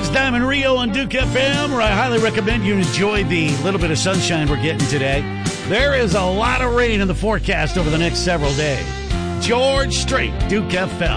It's Diamond Rio on Duke FM, where I highly recommend you enjoy the little bit of sunshine we're getting today. There is a lot of rain in the forecast over the next several days. George Strait, Duke FM.